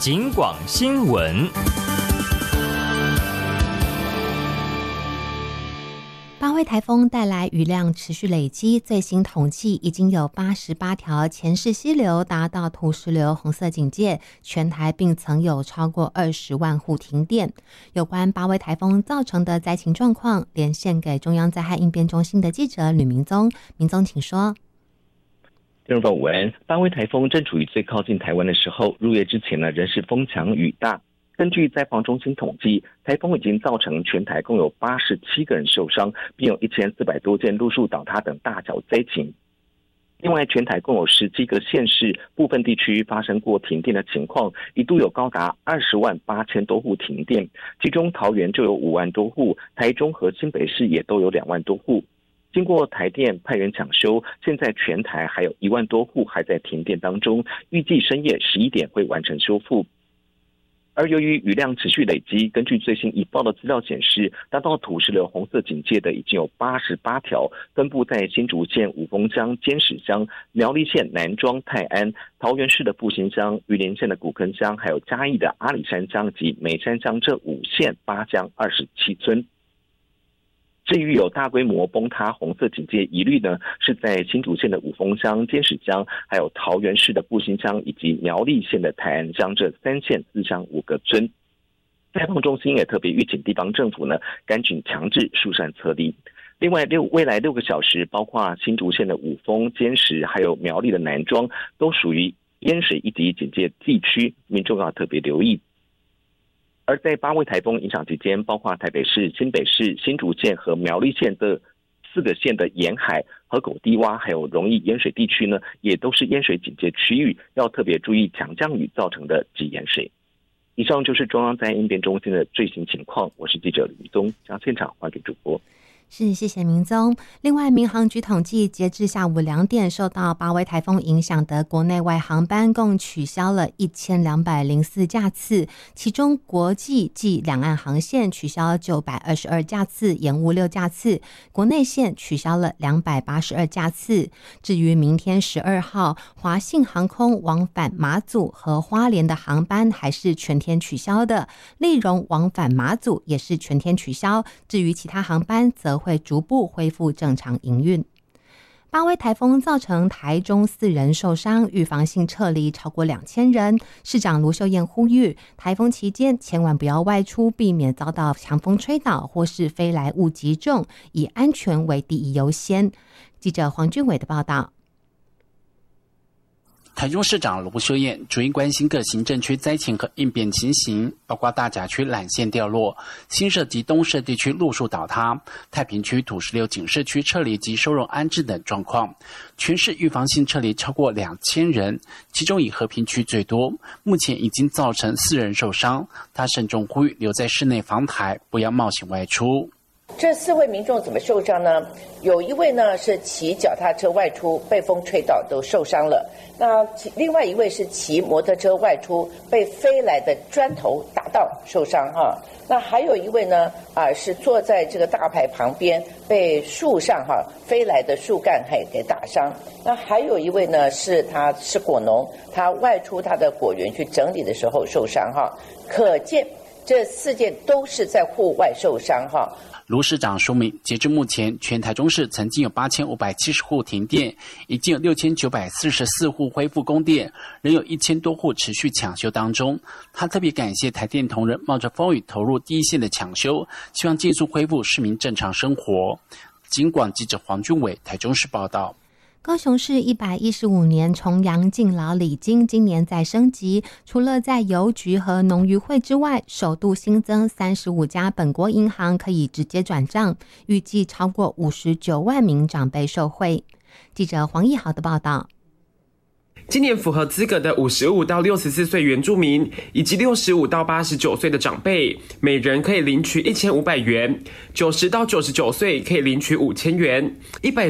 警广新闻。 八位台风带来雨量持续累积，最新统计已经有88条前势溪流达到土石流红色警戒，全台并曾有超过20万户停电。有关八位台风造成的灾情状况，连线给中央灾害应变中心的记者吕明宗。明宗，请说。 听众朋友午安，八位台风正处于最靠近台湾的时候，入夜之前呢，仍是风强雨大。根据灾防中心统计，台风已经造成全台共有87个人受伤，并有1400多件路树倒塌等大小灾情。另外，全台共有17个县市部分地区发生过停电的情况，一度有高达20万8千多户停电，其中桃园就有5万多户，台中和新北市也都有2万多户。经过台电派员抢修，现在全台还有1万多户还在停电当中，预计深夜11点会完成修复。而由于雨量持续累积，根据最新一报的资料显示，达到土石流红色警戒的已经有88条，分布在新竹县五峰乡、尖石乡、苗栗县南庄、泰安、桃园市的复兴乡、云林县的古坑乡，还有嘉义的阿里山乡及梅山乡这5县8乡27村。至于有大规模崩塌红色警戒疑虑呢，是在新竹县的五峰乡、尖石乡，还有桃园市的复兴乡以及苗栗县的泰安乡这3县4乡5个村。灾防中心也特别预警地方政府呢，赶紧强制疏散撤离。另外，未来6个小时，包括新竹县的五峰、尖石，还有苗栗的南庄，都属于淹水一级警戒地区，民众要特别留意。而在8位台风影响期间，包括台北市、新北市、新竹县和苗栗县的4个县的沿海、河口低洼还有容易淹水地区呢，也都是淹水警戒区域，要特别注意强降雨造成的急淹水。以上就是中央灾害应变中心的最新情况，我是记者李宗，将现场还给主播。 是，谢谢明宗。另外，民航局统计，截至下午2点，受到八位台风影响的国内外航班共取消了1204架次，其中国际及两岸航线取消922架次，延误6架次；国内线取消了282架次。至于明天12号，华信航空往返马祖和花莲的航班还是全天取消的，立荣往返马祖也是全天取消。至于其他航班则会逐步恢复正常营运。八位台风造成台中4人受伤，预防性撤离超过2000人。市长卢秀燕呼吁，台风期间千万不要外出，避免遭到强风吹倒或是飞来物击中，以安全为第一优先。记者黄俊伟的报道。 台中市长卢秀燕主因关心各行政区灾情和应变情形，包括大甲区缆线掉落、新社及东社地区路树倒塌、太平区土石流警示区撤离及收容安置等状况。全市预防性撤离超过2000人，其中以和平区最多，目前已经造成4人受伤。他慎重呼吁留在室内防台，不要冒险外出。 这4位民众怎么受伤呢？有一位呢是骑脚踏车外出，被风吹倒都受伤了。那另外一位是骑摩托车外出，被飞来的砖头打到受伤哈。那还有一位呢是坐在这个大牌旁边，被树上飞来的树干给打伤。那还有一位呢他是果农，他外出他的果园去整理的时候受伤哈。可见这4件都是在户外受伤哈。 卢市长说明，截至目前，全台中市曾经有8570户停电，已经有6944户恢复供电，仍有1000多户持续抢修当中。他特别感谢台电同仁冒着风雨投入第一线的抢修，希望尽速恢复市民正常生活。警广记者黄俊伟台中市报道。 高雄市115年重阳敬老礼金今年再升级，除了在邮局和农渔会之外，首度新增35家本国银行可以直接转账，预计超过59万名长辈受惠。记者黄义豪的报道。 今年符合资格的55到64岁原住民以及65到89岁的长辈，每人可以领取1500元；90到99岁可以领取5000元；100